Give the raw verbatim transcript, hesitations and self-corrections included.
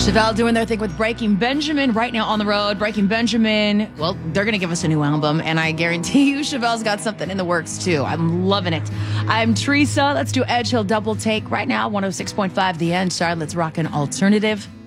Chevelle doing their thing with Breaking Benjamin right now on the road. Breaking Benjamin, well, they're going to give us a new album, and I guarantee you Chevelle's got something in the works, too. I'm loving it. I'm Teresa. Let's do Edge Hill Double Take right now, one oh six point five The End. Charlotte's Rockin' Alternative.